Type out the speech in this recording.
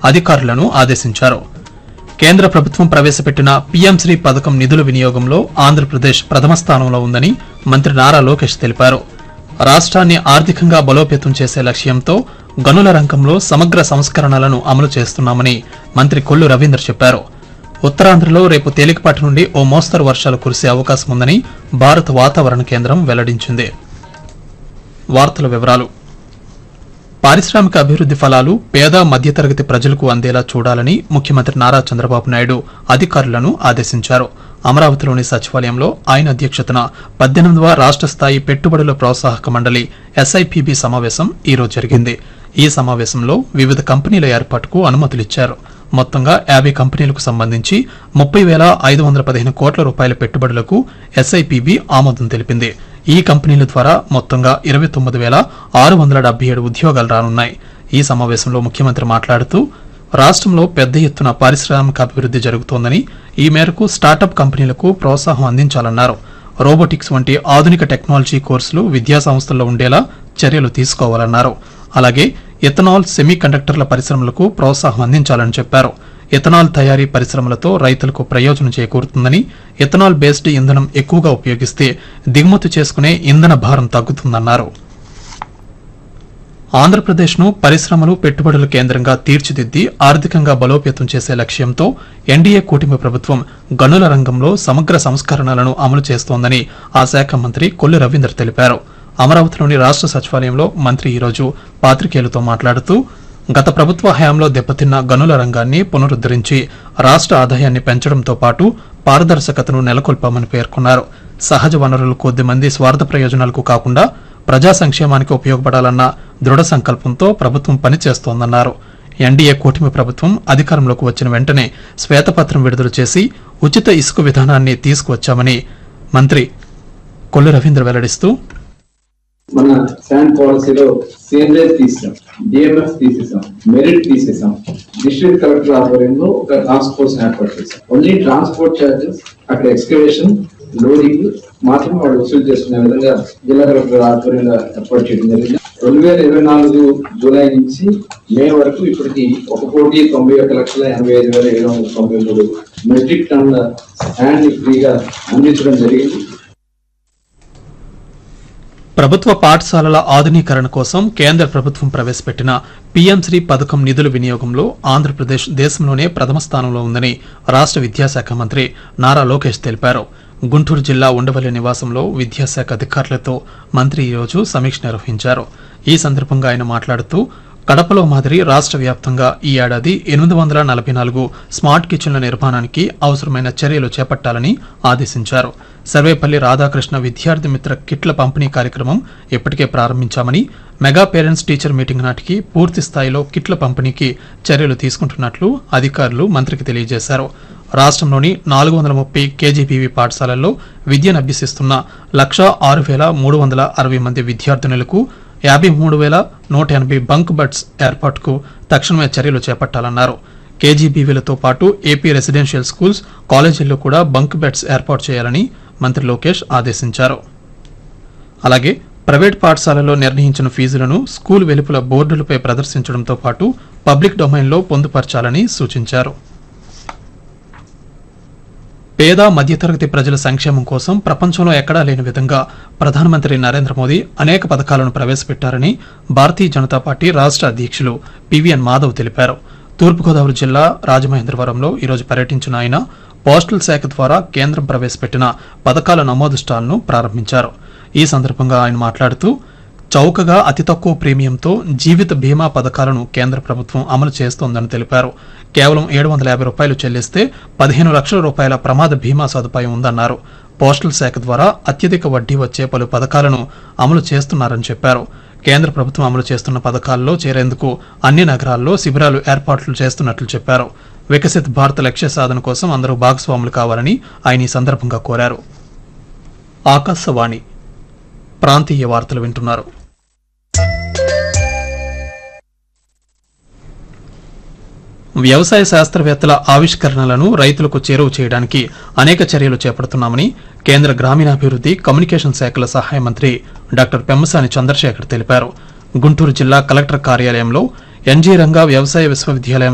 అధికారులను ఆదేశించారు. కేంద్ర ప్రభుత్వం ప్రవేశపెట్టిన పీఎం శ్రీ పథకం నిధుల వినియోగంలో ఆంధ్రప్రదేశ్ ప్రథమ స్థానంలో ఉందని మంత్రి నారా లోకేష్ తెలిపారు. రాష్ట్రాన్ని ఆర్థికంగా బలోపేతం చేసే లక్ష్యంతో గనుల రంగంలో సమగ్ర సంస్కరణలను అమలు చేస్తున్నామని మంత్రి కొల్లు రవీంద్ర చెప్పారు. ఉత్తరాంధ్రలో రేపు తేలికపాటి నుండి ఓ మోస్తరు వర్షాలు కురిసే అవకాశం ఉందని భారత వాతావరణ కేంద్రం వెల్లడించింది. వార్తల వివరాలు. పారిశ్రామిక అభివృద్ది ఫలాలు పేద మధ్యతరగతి ప్రజలకు అందేలా చూడాలని ముఖ్యమంత్రి నారా చంద్రబాబు నాయుడు అధికారులను ఆదేశించారు. అమరావతిలోని సచివాలయంలో ఆయన అధ్యక్షతన 18వ రాష్ట్ర స్థాయి పెట్టుబడుల ప్రోత్సాహక మండలి SIPB సమావేశం ఈరోజు జరిగింది. ఈ సమావేశంలో వివిధ కంపెనీల ఏర్పాటుకు అనుమతులిచ్చారు. మొత్తంగా 50 కంపెనీలకు సంబంధించి 30,515 కోట్ల రూపాయల పెట్టుబడులకు SIPB ఆమోదం తెలిపింది. ఈ కంపెనీల ద్వారా మొత్తంగా 29,677 ఉద్యోగాలు రానున్నాయి. ఈ సమావేశంలో ముఖ్యమంత్రి మాట్లాడుతూ రాష్ట్రంలో పెద్ద ఎత్తున పారిశ్రామిక అభివృద్ది జరుగుతోందని, ఈ మేరకు స్టార్టప్ కంపెనీలకు ప్రోత్సాహం అందించాలన్నారు. రోబోటిక్స్ వంటి ఆధునిక టెక్నాలజీ కోర్సులు విద్యా సంస్థల్లో ఉండేలా చర్యలు తీసుకోవాలన్నారు. అలాగే ఎథనాల్ సెమీ కండక్టర్ల పరిశ్రమలకు ప్రోత్సాహం అందించాలని చెప్పారు. ఎథనాల్ తయారీ పరిశ్రమలతో రైతులకు ప్రయోజనం చేకూరుతుందని, ఎథనాల్ బేస్డ్ ఇంధనం ఎక్కువగా ఉపయోగిస్తే దిగుమతి చేసుకునే ఇంధన భారం తగ్గుతుందన్నారు. ఆంధ్రప్రదేశ్ను పరిశ్రమలు పెట్టుబడుల కేంద్రంగా తీర్చిదిద్ది ఆర్థికంగా బలోపేతం చేసే లక్ష్యంతో ఎన్డీఏ కూటమి ప్రభుత్వం గనుల రంగంలో సమగ్ర సంస్కరణలను అమలు చేస్తోందని ఆ శాఖ మంత్రి కొల్లు రవీంద్ర తెలిపారు. అమరావతిలోని రాష్ట్ర సచివాలయంలో మంత్రి ఈరోజు పాత్రికేయులతో మాట్లాడుతూ గత ప్రభుత్వ హయాంలో దెబ్బతిన్న గనుల రంగాన్ని పునరుద్దరించి రాష్ట్ర ఆదాయాన్ని పెంచడంతో పాటు పారదర్శకతను నెలకొల్పామని పేర్కొన్నారు. సహజ వనరులు కొద్దిమంది స్వార్థ ప్రయోజనాలకు కాకుండా ప్రజా సంక్షేమానికి ఉపయోగపడాలన్న దృఢ సంకల్పంతో ప్రభుత్వం పనిచేస్తోందన్నారు. ఎన్డీఏ కూటమి ప్రభుత్వం అధికారంలోకి వచ్చిన వెంటనే శ్వేతపత్రం విడుదల చేసి ఉచిత ఇసుక విధానాన్ని తీసుకువచ్చామని మంత్రి కొల్లు రవీంద్ర వెల్లడిస్తూ మన శాండ్ పాలసీలో సేంద్రేజ్ తీసాం, DMF తీసేసాం, మెరిట్ తీసేసాం. డిస్ట్రిక్ట్ కలెక్టర్ ఆధ్వర్యంలో ఒక టాస్క్ ఫోర్స్ ఏర్పాటు చేశాం. ఓన్లీ ట్రాన్స్పోర్ట్ ఛార్జెస్, అక్కడ ఎక్స్కవేషన్, లోడింగ్ మాత్రం వాళ్ళు వసూలు చేసుకునే విధంగా జిల్లా కలెక్టర్ ఆధ్వర్యంలో ఏర్పాటు చేయడం జరిగింది. 2024 జూలై నుంచి మే వరకు ఇప్పటికి 1,91,85,793 మెట్రిక్ టన్నుల శాండ్ ఫ్రీగా అందించడం జరిగింది. ప్రభుత్వ పాఠశాలల ఆధునీకరణ కోసం కేంద్ర ప్రభుత్వం ప్రవేశపెట్టిన పీఎం శ్రీ పథకం నిధుల వినియోగంలో ఆంధ్రప్రదేశ్ దేశంలోనే ప్రథమ స్థానంలో ఉందని రాష్ట్ర విద్యాశాఖ మంత్రి నారా లోకేష్ తెలిపారు. గుంటూరు జిల్లా ఉండవల్లి నివాసంలో విద్యాశాఖ అధికారులతో మంత్రి ఈరోజు సమీక్ష నిర్వహించారు. ఈ సందర్భంగా ఆయన మాట్లాడుతూ కడపలో మాదిరి రాష్ట్ర వ్యాప్తంగా ఈ ఏడాది 844 స్మార్ట్ కిచెన్ల నిర్మాణానికి అవసరమైన చర్యలు చేపట్టాలని ఆదేశించారు. సర్వేపల్లి రాధాకృష్ణ విద్యార్థి మిత్ర కిట్ల పంపిణీ కార్యక్రమం ఇప్పటికే ప్రారంభించామని, మెగా పేరెంట్స్ టీచర్ మీటింగ్ నాటికి పూర్తి స్థాయిలో కిట్ల పంపిణీకి చర్యలు తీసుకుంటున్నట్లు అధికారులు మంత్రికి తెలియజేశారు. రాష్ట్రంలోని 430 KGBV పాఠశాలల్లో విద్యను అభ్యసిస్తున్న 1,06,360 మంది విద్యార్థినులకు 53,180 బంక్ బెడ్స్ ఏర్పాటుకు తక్షణమే చర్యలు చేపట్టాలన్నారు. KGBVలతో పాటు ఏపీ రెసిడెన్షియల్ స్కూల్స్, కాలేజీల్లో కూడా బంక్ బెడ్స్ ఏర్పాటు చేయాలని మంత్రి లోకేష్ ఆదేశించారు. అలాగే ప్రైవేట్ పాఠశాలల్లో నిర్ణయించిన ఫీజులను స్కూల్ వెలుపల బోర్డులపై ప్రదర్శించడంతో పాటు పబ్లిక్ డొమైన్లో పొందుపరచాలని సూచించారు. పేద మధ్యతరగతి ప్రజల సంక్షేమం కోసం ప్రపంచంలో ఎక్కడా లేని విధంగా ప్రధానమంత్రి నరేంద్ర మోదీ అనేక పథకాలను ప్రవేశపెట్టారని భారతీయ జనతా పార్టీ రాష్ట్ర అధ్యక్షులు PVN మాధవ్ తెలిపారు. తూర్పుగోదావరి జిల్లా రాజమహేంద్రవరంలో ఈరోజు పర్యటించిన ఆయన పోస్టల్ శాఖ ద్వారా కేంద్రం ప్రవేశపెట్టిన పథకాల నమోదు స్టాల్ను ప్రారంభించారు. ఈ సందర్భంగా ఆయన మాట్లాడుతూ చౌకగా అతి తక్కువ ప్రీమియంతో జీవిత బీమా పథకాలను కేంద్ర ప్రభుత్వం అమలు చేస్తోందని తెలిపారు. కేవలం 750 రూపాయలు చెల్లిస్తే 15 లక్షల రూపాయల ప్రమాద బీమా సదుపాయం ఉందన్నారు. పోస్టల్ శాఖ ద్వారా అత్యధిక వడ్డీ వచ్చే పలు పథకాలను అమలు చేస్తున్నారని చెప్పారు. కేంద్ర ప్రభుత్వం అమలు చేస్తున్న పథకాల్లో చేరేందుకు అన్ని నగరాల్లో శిబిరాలు ఏర్పాట్లు చేస్తున్నట్లు చెప్పారు. వికసిత్ భారత్ లక్ష్య సాధన కోసం అందరూ భాగస్వాములు కావాలని ఆయన ఈ సందర్భంగా కోరారు. ఆకాశవాణి ప్రాంతీయ వార్తలు వింటున్నారు. వ్యవసాయ శాస్త్రవేత్తల ఆవిష్కరణలను రైతులకు చేరువ చేయడానికి అనేక చర్యలు చేపడుతున్నామని కేంద్ర గ్రామీణాభివృద్ది, కమ్యూనికేషన్ శాఖల సహాయ మంత్రి డాక్టర్ పెమ్మసాని చంద్రశేఖర్ తెలిపారు. గుంటూరు జిల్లా కలెక్టర్ కార్యాలయంలో NG రంగా వ్యవసాయ విశ్వవిద్యాలయం